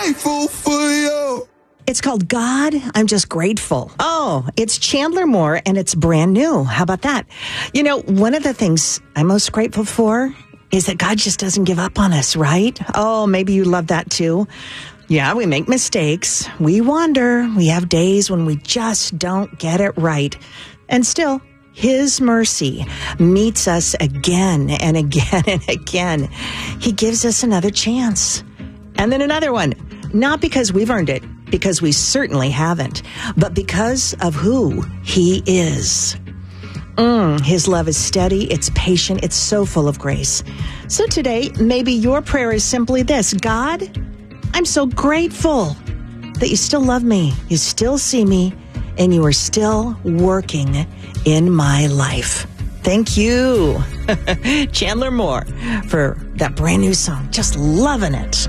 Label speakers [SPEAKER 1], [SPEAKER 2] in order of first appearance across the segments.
[SPEAKER 1] Grateful for you.
[SPEAKER 2] It's called God, I'm Just Grateful. Oh, it's Chandler Moore, and it's brand new. How about that? You know, one of the things I'm most grateful for is that God just doesn't give up on us, right? Oh, maybe you love that too. Yeah, we make mistakes. We wander. We have days when we just don't get it right. And still, His mercy meets us again and again and again. He gives us another chance. And then another one. Not because we've earned it, because we certainly haven't, but because of who He is. His love is steady, it's patient, it's so full of grace. So today, maybe your prayer is simply this: God, I'm so grateful that you still love me, you still see me, and you are still working in my life. Thank you, Chandler Moore, for that brand new song. Just loving it.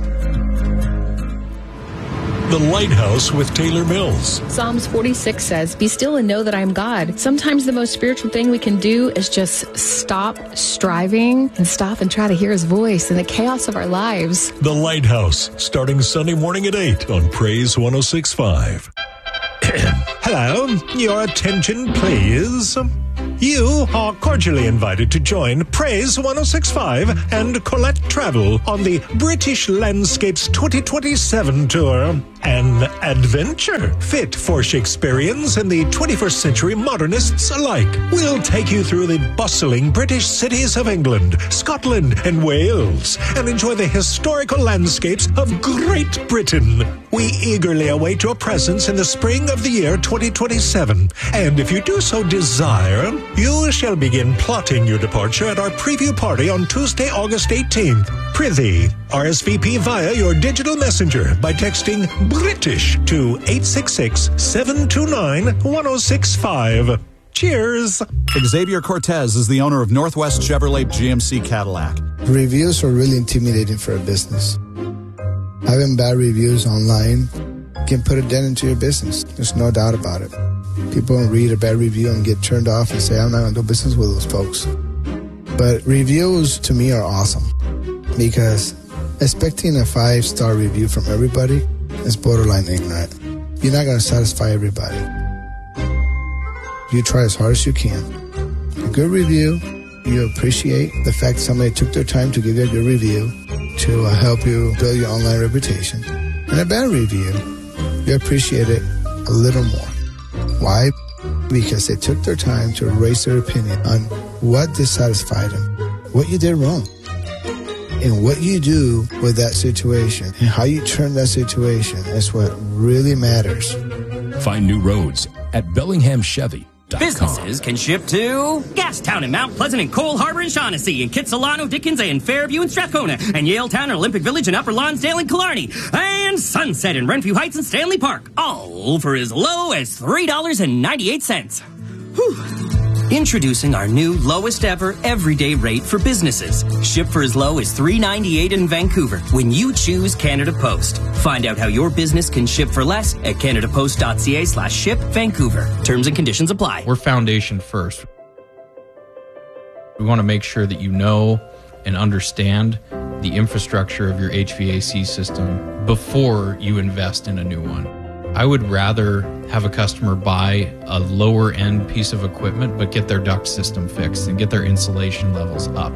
[SPEAKER 3] The Lighthouse with Taylor Mills.
[SPEAKER 4] Psalms 46 says, "Be still and know that I am God." Sometimes the most spiritual thing we can do is just stop striving and stop and try to hear His voice in the chaos of our lives.
[SPEAKER 3] The Lighthouse, starting Sunday morning at 8 on Praise 106.5.
[SPEAKER 5] Hello, your attention please. You are cordially invited to join Praise 106.5 and Colette Travel on the British Landscapes 2027 tour. An adventure fit for Shakespeareans and the 21st century modernists alike. We'll take you through the bustling British cities of England, Scotland, and Wales, and enjoy the historical landscapes of Great Britain. We eagerly await your presence in the spring of the year 2027. And if you do so desire, you shall begin plotting your departure at our preview party on Tuesday, August 18th. Prithee, RSVP via your digital messenger by texting British to 866-729-1065. Cheers.
[SPEAKER 6] Xavier Cortez is the owner of Northwest Chevrolet GMC Cadillac.
[SPEAKER 7] Reviews are really intimidating for a business. Having bad reviews online can put a dent into your business. There's no doubt about it. People read a bad review and get turned off and say, I'm not going to do business with those folks. But reviews to me are awesome because expecting a 5-star review from everybody is borderline ignorant. You're not going to satisfy everybody. You try as hard as you can. A good review, you appreciate the fact somebody took their time to give you a good review to help you build your online reputation. And a bad review, you appreciate it a little more. Why? Because they took their time to raise their opinion on what dissatisfied them, what you did wrong, and what you do with that situation, and how you turn that situation is what really matters.
[SPEAKER 8] Find new roads at BellinghamChevy.com.
[SPEAKER 9] Businesses can ship to Gastown and Mount Pleasant and Cole Harbor and Shaughnessy and Kitsilano, Dickens and Fairview and Strathcona and Yaletown and Olympic Village and Upper Lonsdale and Killarney and Sunset and Renfrew Heights and Stanley Park, all for as low as $3.98. Whew. Introducing our new lowest ever everyday rate for businesses. Ship for as low as $3.98 in Vancouver when you choose Canada Post. Find out how your business can ship for less at canadapost.ca/ship Vancouver. Terms and conditions apply.
[SPEAKER 10] We're foundation first. We want to make sure that you know and understand the infrastructure of your HVAC system before you invest in a new one. I would rather have a customer buy a lower end piece of equipment but get their duct system fixed and get their insulation levels up.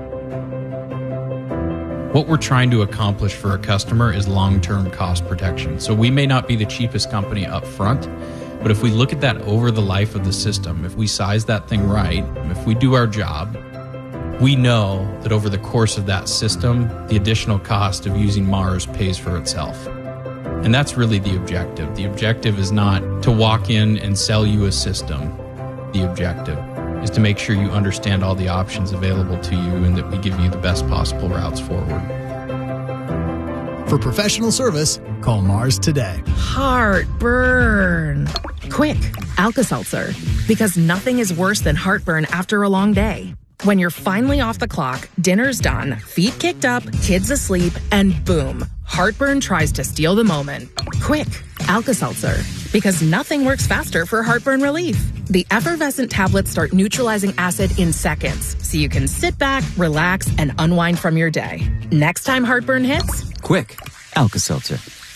[SPEAKER 10] What we're trying to accomplish for a customer is long-term cost protection. So we may not be the cheapest company up front, but if we look at that over the life of the system, if we size that thing right, if we do our job, we know that over the course of that system, the additional cost of using Mars pays for itself. And that's really the objective. The objective is not to walk in and sell you a system. The objective is to make sure you understand all the options available to you and that we give you the best possible routes forward.
[SPEAKER 11] For professional service, call Mars today.
[SPEAKER 12] Heartburn. Quick, Alka-Seltzer. Because nothing is worse than heartburn after a long day. When you're finally off the clock, dinner's done, feet kicked up, kids asleep, and boom, heartburn tries to steal the moment. Quick, Alka-Seltzer. Because nothing works faster for heartburn relief. The effervescent tablets start neutralizing acid in seconds, so you can sit back, relax, and unwind from your day. Next time heartburn hits,
[SPEAKER 13] quick, Alka-Seltzer.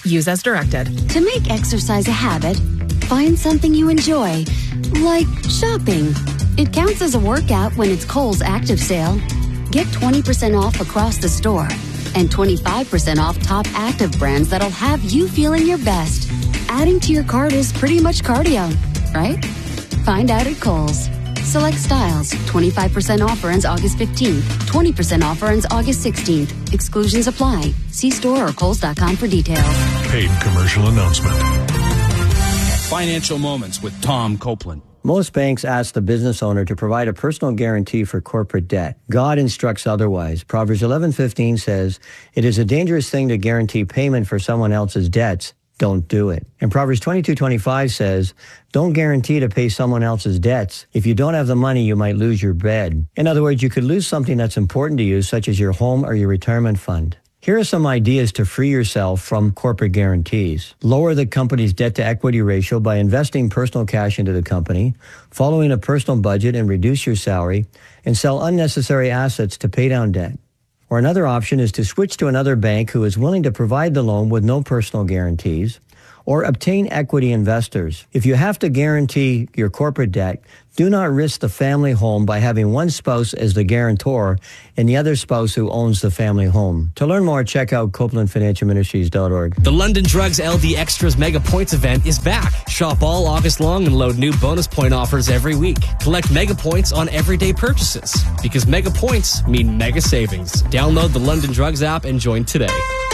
[SPEAKER 12] Use as directed.
[SPEAKER 13] To make exercise a habit, find something you enjoy, like shopping. It counts as a workout when it's Kohl's Active Sale. Get 20% off across the store and 25% off top active brands that'll have you feeling your best. Adding to your cart is pretty much cardio, right? Find out at Kohl's. Select styles. 25% offer ends August 15th. 20% offer ends August 16th. Exclusions apply. See store or Kohls.com for details.
[SPEAKER 3] Paid commercial announcement.
[SPEAKER 14] Financial Moments with Tom Copeland.
[SPEAKER 15] Most banks ask the business owner to provide a personal guarantee for corporate debt. God instructs otherwise. Proverbs 11:15 says, "It is a dangerous thing to guarantee payment for someone else's debts. Don't do it." And Proverbs 22:25 says, "Don't guarantee to pay someone else's debts. If you don't have the money, you might lose your bed." In other words, you could lose something that's important to you, such as your home or your retirement fund. Here are some ideas to free yourself from corporate guarantees. Lower the company's debt-to-equity ratio by investing personal cash into the company, following a personal budget and reduce your salary, and sell unnecessary assets to pay down debt. Or another option is to switch to another bank who is willing to provide the loan with no personal guarantees, or obtain equity investors. If you have to guarantee your corporate debt, do not risk the family home by having one spouse as the guarantor and the other spouse who owns the family home. To learn more, check out CopelandFinancialMinistries.org.
[SPEAKER 16] The London Drugs LD Extras Mega Points event is back. Shop all August long and load new bonus point offers every week. Collect Mega Points on everyday purchases, because Mega Points mean mega savings. Download the London Drugs app and join today.